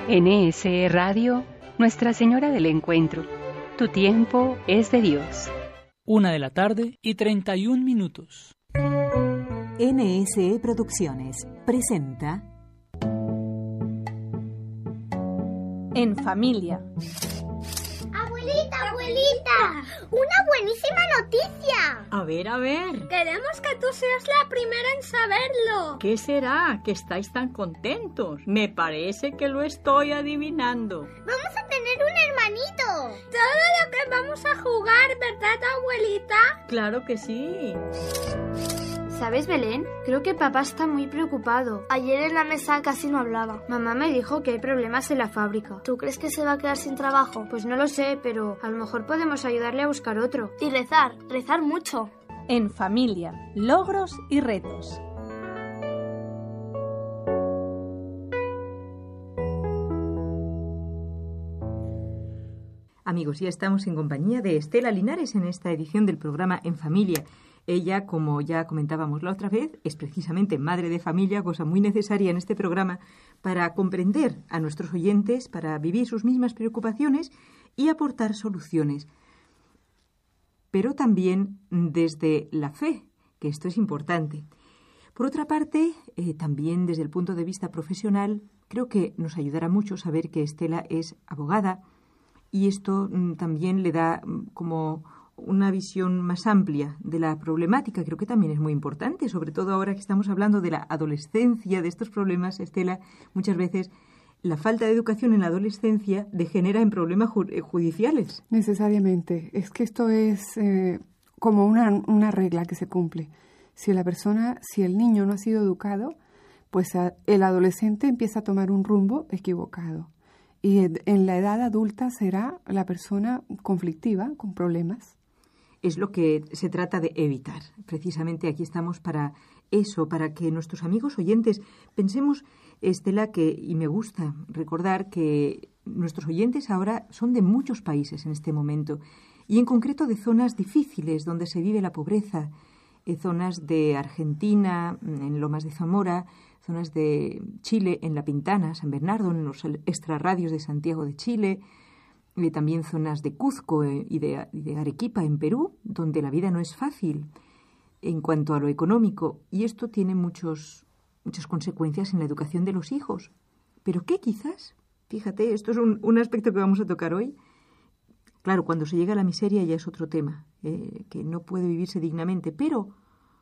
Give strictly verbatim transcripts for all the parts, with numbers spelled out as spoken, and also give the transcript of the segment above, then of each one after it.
N S E Radio, Nuestra Señora del Encuentro. Tu tiempo es de Dios. Una de la tarde y treinta y un minutos. N S E Producciones presenta En Familia. ¡Abuelita, abuelita! ¡Una buenísima noticia! A ver, a ver. Queremos que tú seas la primera en saberlo. ¿Qué será que estáis tan contentos? Me parece que lo estoy adivinando. ¡Vamos a tener un hermanito! Todo lo que vamos a jugar, ¿verdad, abuelita? Claro que sí. ¿Sabes, Belén? Creo que papá está muy preocupado. Ayer en la mesa casi no hablaba. Mamá me dijo que hay problemas en la fábrica. ¿Tú crees que se va a quedar sin trabajo? Pues no lo sé, pero a lo mejor podemos ayudarle a buscar otro. Y rezar, rezar mucho. En Familia, logros y retos. Amigos, ya estamos en compañía de Estela Linares en esta edición del programa En Familia. Ella, como ya comentábamos la otra vez, es precisamente madre de familia, cosa muy necesaria en este programa para comprender a nuestros oyentes, para vivir sus mismas preocupaciones y aportar soluciones. Pero también desde la fe, que esto es importante. Por otra parte, eh, también desde el punto de vista profesional, creo que nos ayudará mucho saber que Estela es abogada y esto mm, también le da mm, como una visión más amplia de la problemática. Creo que también es muy importante, sobre todo ahora que estamos hablando de la adolescencia, de estos problemas, Estela, muchas veces la falta de educación en la adolescencia degenera en problemas ju- judiciales. Necesariamente. Es que esto es eh, como una, una regla que se cumple. Si la persona, si el niño no ha sido educado, pues a, el adolescente empieza a tomar un rumbo equivocado. Y en la edad adulta será la persona conflictiva, con problemas. Es lo que se trata de evitar. Precisamente aquí estamos para eso, para que nuestros amigos oyentes pensemos, Estela, que, y me gusta recordar que nuestros oyentes ahora son de muchos países en este momento, y en concreto de zonas difíciles donde se vive la pobreza, eh, zonas de Argentina, en Lomas de Zamora, zonas de Chile, en La Pintana, San Bernardo, en los extrarradios de Santiago de Chile, y también zonas de Cuzco y de, y de Arequipa, en Perú, donde la vida no es fácil en cuanto a lo económico. Y esto tiene muchos, muchas consecuencias en la educación de los hijos. Pero ¿qué quizás? Fíjate, esto es un, un aspecto que vamos a tocar hoy. Claro, cuando se llega a la miseria ya es otro tema, eh, que no puede vivirse dignamente. Pero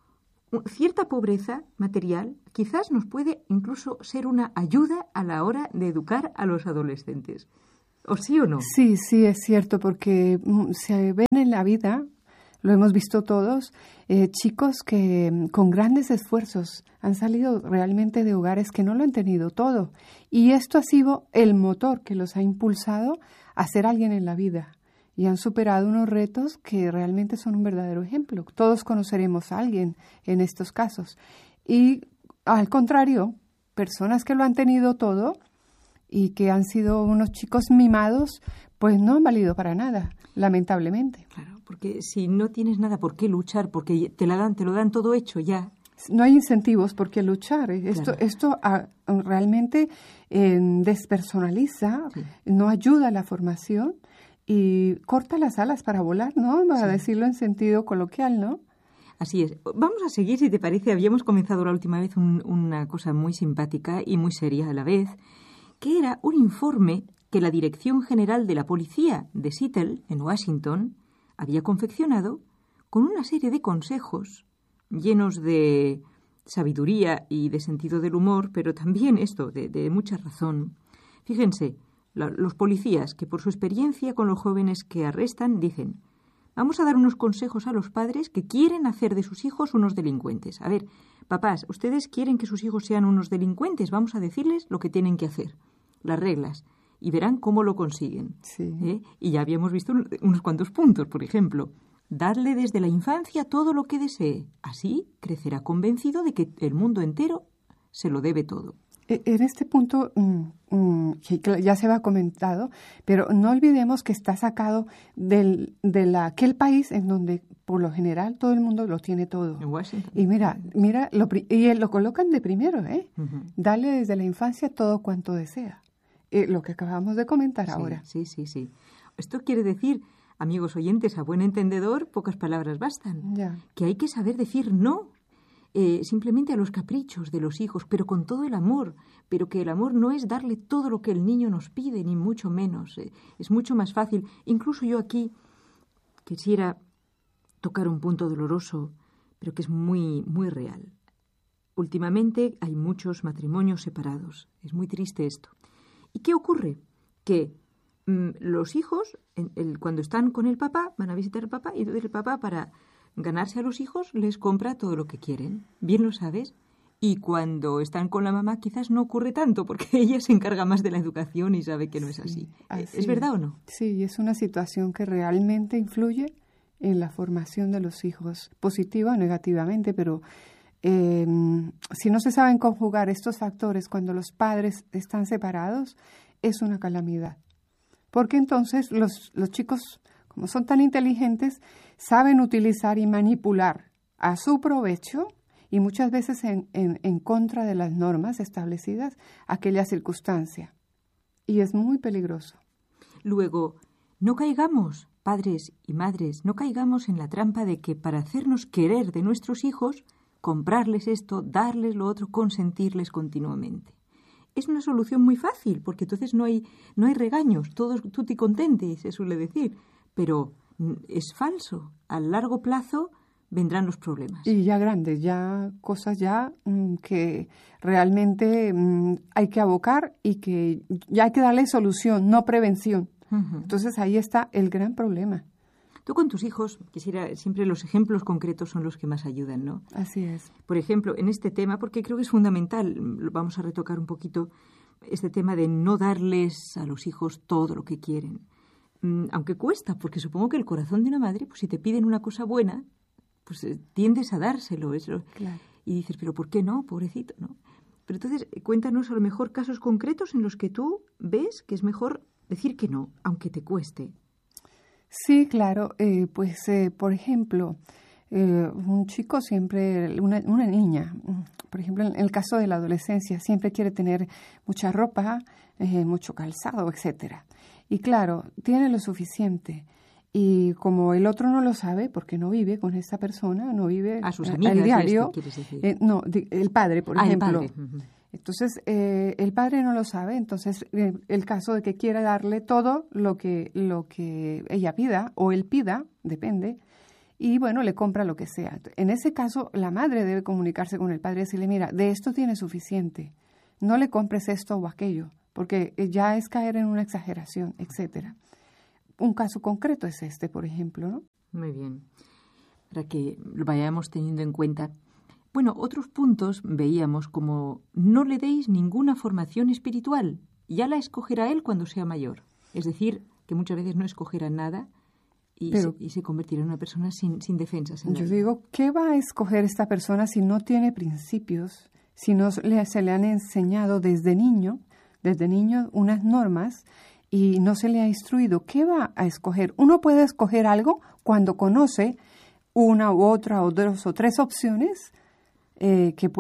cierta pobreza material quizás nos puede incluso ser una ayuda a la hora de educar a los adolescentes. ¿O sí o no? Sí, sí, es cierto, porque se ven en la vida, lo hemos visto todos, eh, chicos que con grandes esfuerzos han salido realmente de hogares que no lo han tenido todo. Y esto ha sido el motor que los ha impulsado a ser alguien en la vida. Y han superado unos retos que realmente son un verdadero ejemplo. Todos conoceremos a alguien en estos casos. Y al contrario, personas que lo han tenido todo y que han sido unos chicos mimados, pues no han valido para nada, lamentablemente. Claro, porque si no tienes nada por qué luchar, porque te, la dan, te lo dan todo hecho ya. No hay incentivos por qué luchar. Esto, Claro. esto a, realmente eh, despersonaliza, Sí. no ayuda a la formación y corta las alas para volar, ¿no? Para Sí. decirlo en sentido coloquial, ¿no? Así es. Vamos a seguir, si te parece. Habíamos comenzado la última vez un, una cosa muy simpática y muy seria a la vez, que era un informe que la Dirección General de la Policía de Seattle, en Washington, había confeccionado con una serie de consejos llenos de sabiduría y de sentido del humor, pero también esto, de, de mucha razón. Fíjense, la, los policías, que por su experiencia con los jóvenes que arrestan, dicen: vamos a dar unos consejos a los padres que quieren hacer de sus hijos unos delincuentes. A ver, papás, ustedes quieren que sus hijos sean unos delincuentes, vamos a decirles lo que tienen que hacer, las reglas, y verán cómo lo consiguen. Sí. ¿Eh? Y ya habíamos visto un, unos cuantos puntos, por ejemplo, darle desde la infancia todo lo que desee. Así crecerá convencido de que el mundo entero se lo debe todo. En este punto, mm, mm, que ya se va comentado, pero no olvidemos que está sacado del, de la, aquel país en donde, por lo general, todo el mundo lo tiene todo. En Washington. Y mira, mira lo, y lo colocan de primero, ¿eh? Uh-huh. Dale desde la infancia todo cuanto desea. eh, lo que acabamos de comentar sí, ahora. Sí, sí, sí. Esto quiere decir, amigos oyentes, a buen entendedor, pocas palabras bastan. Ya. Que hay que saber decir no. Eh, simplemente a los caprichos de los hijos, pero con todo el amor, pero que el amor no es darle todo lo que el niño nos pide, ni mucho menos. Eh, es mucho más fácil. Incluso yo aquí quisiera tocar un punto doloroso, pero que es muy, muy real. Últimamente hay muchos matrimonios separados. Es muy triste esto. ¿Y qué ocurre? Que mmm, los hijos, en, el, cuando están con el papá, van a visitar al papá, y entonces el papá, para ganarse a los hijos, les compra todo lo que quieren. Bien lo sabes. Y cuando están con la mamá quizás no ocurre tanto, porque ella se encarga más de la educación y sabe que no es sí, así. así. ¿Es verdad o no? Sí, es una situación que realmente influye en la formación de los hijos, positiva o negativamente, pero eh, si no se saben conjugar estos factores cuando los padres están separados, es una calamidad. Porque entonces los, los chicos, como son tan inteligentes, saben utilizar y manipular a su provecho y muchas veces en, en, en contra de las normas establecidas aquella circunstancia. Y es muy peligroso. Luego, no caigamos, padres y madres, no caigamos en la trampa de que para hacernos querer de nuestros hijos, comprarles esto, darles lo otro, consentirles continuamente. Es una solución muy fácil, porque entonces no hay, no hay regaños, todos tutti contenti, se suele decir, pero es falso. A largo plazo vendrán los problemas. Y ya grandes, ya cosas ya mmm, que realmente mmm, hay que abocar y que ya hay que darle solución, no prevención. Uh-huh. Entonces ahí está el gran problema. Tú con tus hijos, quisiera, siempre los ejemplos concretos son los que más ayudan, ¿no? Así es. Por ejemplo, en este tema, porque creo que es fundamental, vamos a retocar un poquito este tema de no darles a los hijos todo lo que quieren. Aunque cuesta, porque supongo que el corazón de una madre, pues si te piden una cosa buena, pues eh, tiendes a dárselo. Eso. Claro. Y dices, pero ¿por qué no? Pobrecito, ¿no? Pero entonces, cuéntanos a lo mejor casos concretos en los que tú ves que es mejor decir que no, aunque te cueste. Sí, claro. Eh, pues, eh, por ejemplo, eh, un chico siempre, una, una niña, por ejemplo, en el caso de la adolescencia, siempre quiere tener mucha ropa, eh, mucho calzado, etcétera. Y claro, tiene lo suficiente. Y como el otro no lo sabe, porque no vive con esta persona, no vive a sus amigas, al diario, ¿quieres decir? Eh, no, el padre, por ah, ejemplo. El padre. Uh-huh. Entonces, eh, el padre no lo sabe, entonces eh, el caso de que quiera darle todo lo que, lo que ella pida, o él pida, depende, y bueno, le compra lo que sea. En ese caso, la madre debe comunicarse con el padre y decirle, mira, de esto tiene suficiente, no le compres esto o aquello, porque ya es caer en una exageración, etcétera. Un caso concreto es este, por ejemplo, ¿no? Muy bien. Para que lo vayamos teniendo en cuenta. Bueno, otros puntos veíamos como no le deis ninguna formación espiritual, ya la escogerá él cuando sea mayor. Es decir, que muchas veces no escogerá nada y, Pero, se, y se convertirá en una persona sin, sin defensas. En yo la vida. digo, ¿qué va a escoger esta persona si no tiene principios, si no le, se le han enseñado desde niño, desde niño unas normas y no se le ha instruido? ¿Qué va a escoger? Uno puede escoger algo cuando conoce una u otra o dos o tres opciones eh, que,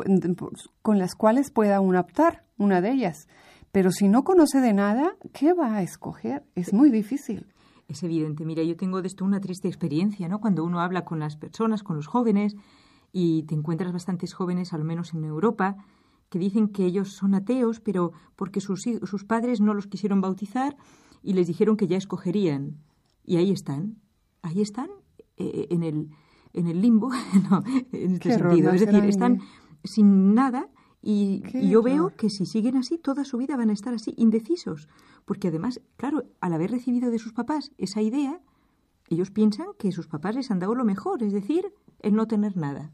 con las cuales pueda uno optar, una de ellas. Pero si no conoce de nada, ¿qué va a escoger? Es muy difícil. Es evidente. Mira, yo tengo de esto una triste experiencia, ¿no? Cuando uno habla con las personas, con los jóvenes, y te encuentras bastantes jóvenes, al menos en Europa, que dicen que ellos son ateos, pero porque sus, sus padres no los quisieron bautizar y les dijeron que ya escogerían. Y ahí están, ahí están, eh, en el en el limbo, no, en este Qué sentido. horror, Es decir, no están bien. sin nada y, y yo horror. veo que si siguen así, toda su vida van a estar así, indecisos. Porque además, claro, al haber recibido de sus papás esa idea, ellos piensan que sus papás les han dado lo mejor, es decir, el no tener nada.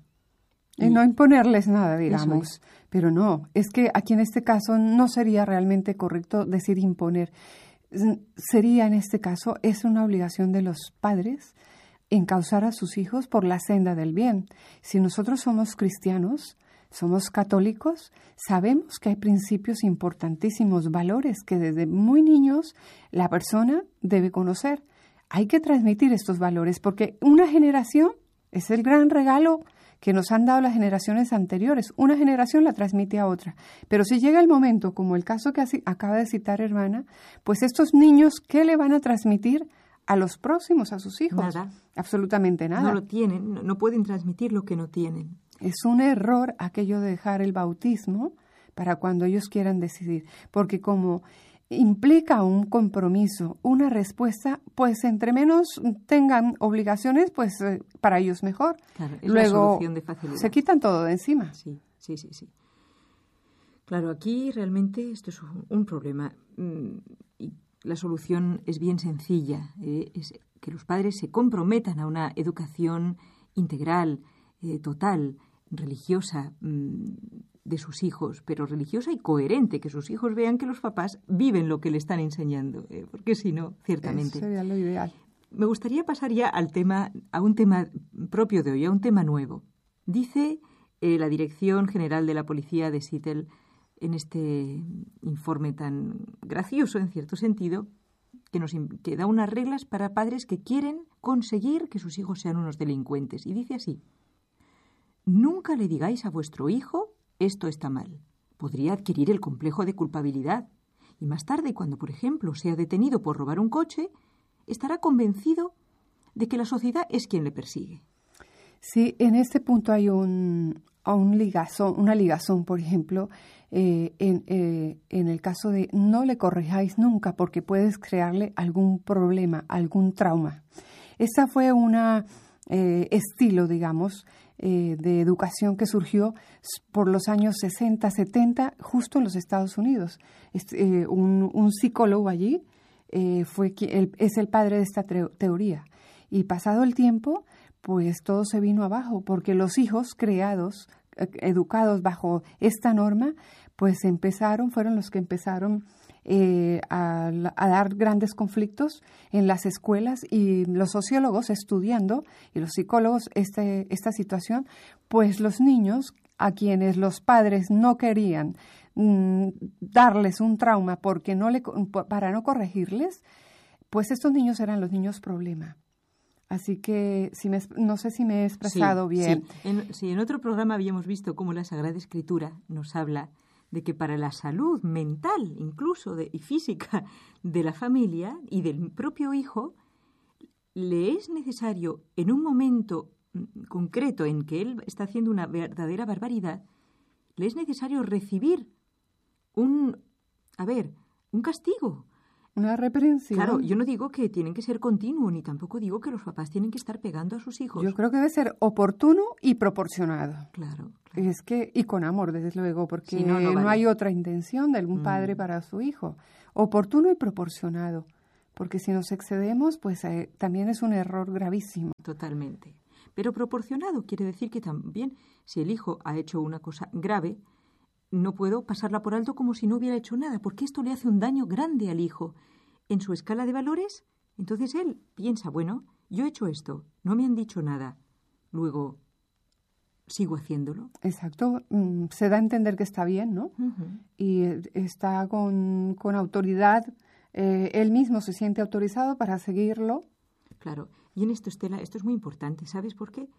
Y no imponerles nada, Es. digamos. Pero no, es que aquí en este caso no sería realmente correcto decir imponer. Sería en este caso, es una obligación de los padres encauzar a sus hijos por la senda del bien. Si nosotros somos cristianos, somos católicos, sabemos que hay principios importantísimos, valores que desde muy niños la persona debe conocer. Hay que transmitir estos valores porque una generación es el gran regalo que nos han dado las generaciones anteriores. Una generación la transmite a otra. Pero si llega el momento, como el caso que acaba de citar hermana, pues estos niños, ¿qué le van a transmitir a los próximos, a sus hijos? Nada. Absolutamente nada. No lo tienen, no, no pueden transmitir lo que no tienen. Es un error aquello de dejar el bautismo para cuando ellos quieran decidir, porque como implica un compromiso, una respuesta, pues entre menos tengan obligaciones, pues eh, para ellos mejor. Claro, es Luego la solución de facilidad. Se quitan todo de encima. Sí, sí, sí, sí. Claro, aquí realmente esto es un, un problema mm, y la solución es bien sencilla, eh, es que los padres se comprometan a una educación integral, eh, total, religiosa, mmm, de sus hijos, pero religiosa y coherente, que sus hijos vean que los papás viven lo que le están enseñando, eh, porque si no, ciertamente. Eso sería lo ideal. Me gustaría pasar ya al tema, a un tema propio de hoy, a un tema nuevo. Dice eh, la Dirección General de la Policía de Seattle, en este informe tan gracioso, en cierto sentido, que, nos, que da unas reglas para padres que quieren conseguir que sus hijos sean unos delincuentes. Y dice así: nunca le digáis a vuestro hijo esto está mal. Podría adquirir el complejo de culpabilidad y más tarde, cuando, por ejemplo, sea detenido por robar un coche, estará convencido de que la sociedad es quien le persigue. Sí, en este punto hay un, un ligazón, una ligazón, por ejemplo, eh, en, eh, en el caso de no le corrijáis nunca porque puedes crearle algún problema, algún trauma. Esa fue una eh, estilo, digamos, Eh, de educación que surgió por los años sesenta, setenta, justo en los Estados Unidos. Es, eh, un, un psicólogo allí eh, fue el, es el padre de esta te- teoría. Y pasado el tiempo, pues todo se vino abajo, porque los hijos creados, eh, educados bajo esta norma, pues empezaron, fueron los que empezaron Eh, a, a dar grandes conflictos en las escuelas, y los sociólogos estudiando y los psicólogos este, esta situación, pues los niños a quienes los padres no querían mm, darles un trauma porque no le, para no corregirles, pues estos niños eran los niños problema. Así que si me, no sé si me he expresado sí, bien. Sí. En, sí, en otro programa habíamos visto cómo la Sagrada Escritura nos habla de que para la salud mental, incluso de, y física de la familia y del propio hijo, le es necesario, en un momento concreto en que él está haciendo una verdadera barbaridad, le es necesario recibir un, a ver, un castigo. Una reprensión. Claro, yo no digo que tienen que ser continuo, ni tampoco digo que los papás tienen que estar pegando a sus hijos. Yo creo que debe ser oportuno y proporcionado. Claro. claro. Es que, y con amor, desde luego, porque sí, no, no, no vale. hay otra intención de algún padre mm. para su hijo. Oportuno y proporcionado. Porque si nos excedemos, pues eh, también es un error gravísimo. Totalmente. Pero proporcionado quiere decir que también, si el hijo ha hecho una cosa grave, no puedo pasarla por alto como si no hubiera hecho nada, porque esto le hace un daño grande al hijo. En su escala de valores, entonces él piensa, bueno, yo he hecho esto, no me han dicho nada, luego sigo haciéndolo. Exacto, mm, se da a entender que está bien, ¿no? Uh-huh. Y está con, con autoridad, eh, él mismo se siente autorizado para seguirlo. Claro, y en esto, Estela, esto es muy importante, ¿sabes por qué?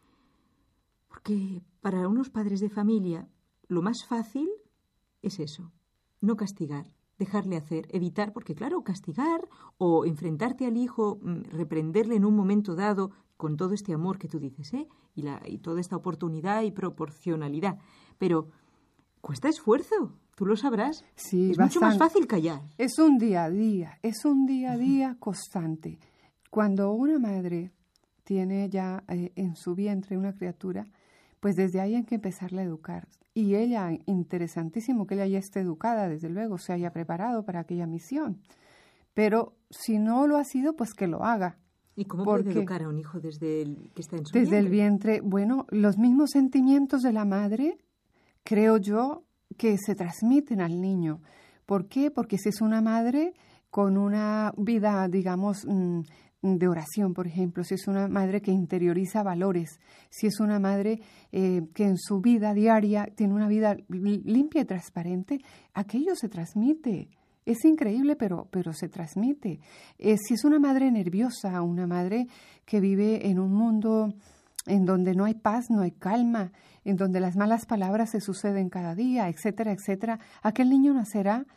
Porque para unos padres de familia lo más fácil es eso, no castigar, dejarle hacer, evitar, porque claro, castigar o enfrentarte al hijo, reprenderle en un momento dado con todo este amor que tú dices, ¿eh? y, la, y toda esta oportunidad y proporcionalidad, pero cuesta esfuerzo, tú lo sabrás, sí, es bastante. Mucho más fácil callar. Es un día a día, es un día a día constante. Cuando una madre tiene ya eh, en su vientre una criatura, pues desde ahí hay que empezarla a educar. Y ella, interesantísimo que ella ya esté educada, desde luego, se haya preparado para aquella misión. Pero si no lo ha sido, pues que lo haga. ¿Y cómo puede educar a un hijo desde el que está en su desde vientre? el vientre, bueno, los mismos sentimientos de la madre, creo yo, que se transmiten al niño. ¿Por qué? Porque si es una madre con una vida, digamos, de oración, por ejemplo, si es una madre que interioriza valores, si es una madre eh, que en su vida diaria tiene una vida limpia y transparente, aquello se transmite. Es increíble, pero, pero se transmite. Eh, si es una madre nerviosa, una madre que vive en un mundo en donde no hay paz, no hay calma, en donde las malas palabras se suceden cada día, etcétera, etcétera, aquel niño nacerá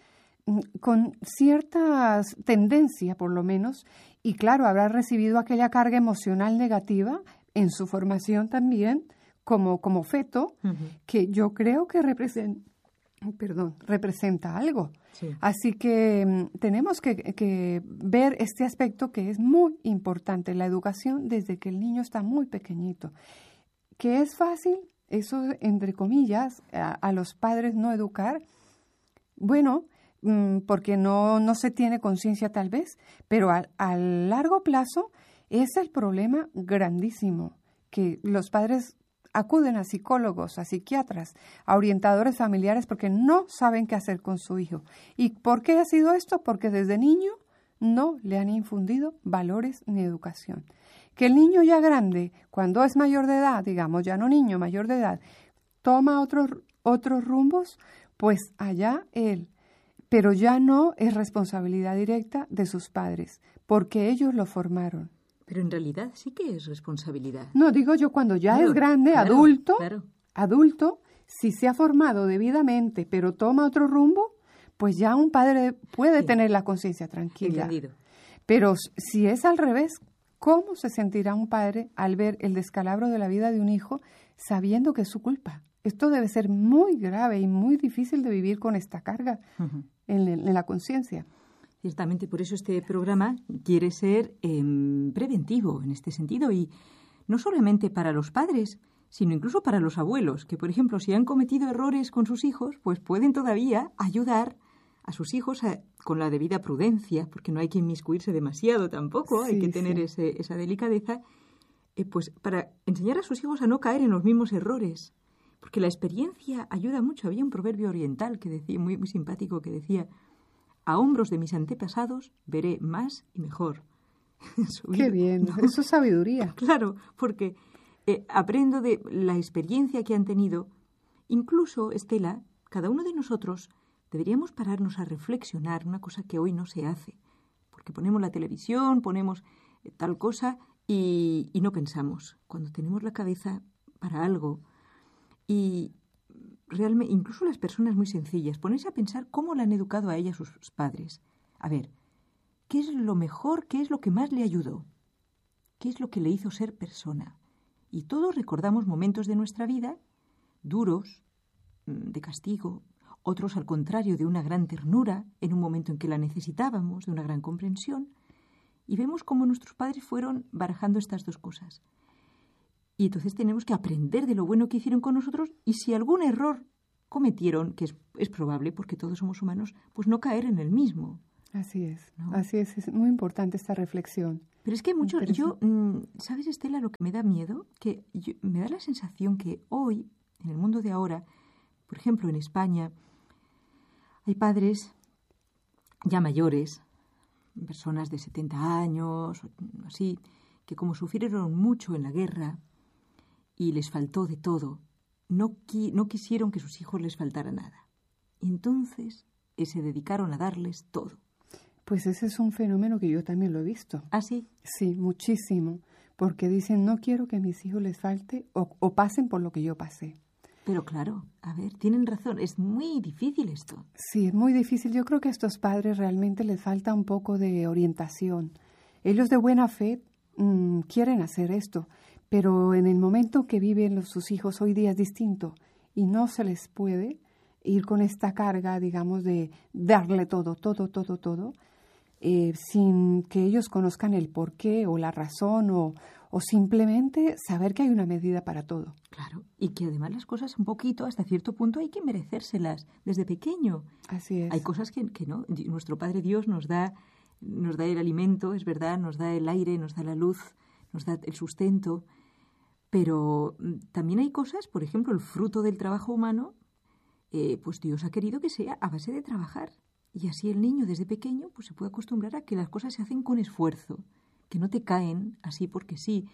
con cierta tendencia, por lo menos, y claro, habrá recibido aquella carga emocional negativa en su formación también, como, como feto, uh-huh. que yo creo que representa, perdón, representa algo. Sí. Así que um, tenemos que, que ver este aspecto que es muy importante, la educación desde que el niño está muy pequeñito. ¿Que es fácil? Eso, entre comillas, a, a los padres no educar. Bueno, porque no, no se tiene conciencia tal vez, pero a, a largo plazo es el problema grandísimo, que los padres acuden a psicólogos, a psiquiatras, a orientadores familiares porque no saben qué hacer con su hijo. ¿Y por qué ha sido esto? Porque desde niño no le han infundido valores ni educación. Que el niño ya grande, cuando es mayor de edad, digamos ya no niño, mayor de edad, toma otros, otros rumbos, pues allá él. Pero ya no es responsabilidad directa de sus padres, porque ellos lo formaron. Pero en realidad sí que es responsabilidad. No, digo yo, cuando ya claro, es grande, claro, adulto, claro. adulto, si se ha formado debidamente, pero toma otro rumbo, pues ya un padre puede sí. tener la conciencia tranquila. Entendido. Pero si es al revés, ¿cómo se sentirá un padre al ver el descalabro de la vida de un hijo sabiendo que es su culpa? Esto debe ser muy grave y muy difícil de vivir con esta carga uh-huh. en, en la conciencia. Ciertamente, por eso este programa quiere ser eh, preventivo en este sentido y no solamente para los padres, sino incluso para los abuelos, que, por ejemplo, si han cometido errores con sus hijos, pues pueden todavía ayudar a sus hijos a, con la debida prudencia, porque no hay que inmiscuirse demasiado tampoco, sí, hay que tener sí. ese, esa delicadeza, eh, pues para enseñar a sus hijos a no caer en los mismos errores. Porque la experiencia ayuda mucho. Había un proverbio oriental que decía, muy, muy simpático, que decía: a hombros de mis antepasados veré más y mejor. Qué bien, ¿no? Eso es sabiduría. Claro, porque eh, aprendo de la experiencia que han tenido. Incluso, Estela, cada uno de nosotros deberíamos pararnos a reflexionar, una cosa que hoy no se hace. Porque ponemos la televisión, ponemos eh, tal cosa y, y no pensamos. Cuando tenemos la cabeza para algo. Y realmente, incluso las personas muy sencillas, ponerse a pensar cómo le han educado a ella sus padres. A ver, ¿qué es lo mejor, qué es lo que más le ayudó? ¿Qué es lo que le hizo ser persona? Y todos recordamos momentos de nuestra vida duros, de castigo, otros al contrario, de una gran ternura, en un momento en que la necesitábamos, de una gran comprensión. Y vemos cómo nuestros padres fueron barajando estas dos cosas. Y entonces tenemos que aprender de lo bueno que hicieron con nosotros y si algún error cometieron, que es, es probable porque todos somos humanos, pues no caer en el mismo. Así es, ¿no? Así es, es muy importante esta reflexión. Pero es que mucho, yo, ¿sabes, Estela, lo que me da miedo? Que yo, me da la sensación que hoy, en el mundo de ahora, por ejemplo en España, hay padres ya mayores, personas de setenta años, así, que como sufrieron mucho en la guerra, y les faltó de todo, no, qui- no quisieron que sus hijos les faltara nada. Y entonces eh, se dedicaron a darles todo. Pues ese es un fenómeno que yo también lo he visto. ¿Ah, sí? Sí, muchísimo. Porque dicen, no quiero que a mis hijos les falte o, o pasen por lo que yo pasé. Pero claro, a ver, tienen razón, es muy difícil esto. Sí, es muy difícil. Yo creo que a estos padres realmente les falta un poco de orientación. Ellos de buena fe mmm, quieren hacer esto, pero en el momento que viven los, sus hijos hoy día es distinto y no se les puede ir con esta carga, digamos, de darle todo, todo, todo, todo, eh, sin que ellos conozcan el porqué o la razón o, o simplemente saber que hay una medida para todo. Claro, y que además las cosas un poquito, hasta cierto punto, hay que merecérselas desde pequeño. Así es. Hay cosas que, que no, nuestro Padre Dios nos da, nos da el alimento, es verdad, nos da el aire, nos da la luz, nos da el sustento, pero también hay cosas, por ejemplo, el fruto del trabajo humano, eh, pues Dios ha querido que sea a base de trabajar. Y así el niño desde pequeño pues se puede acostumbrar a que las cosas se hacen con esfuerzo, que no te caen así porque sí.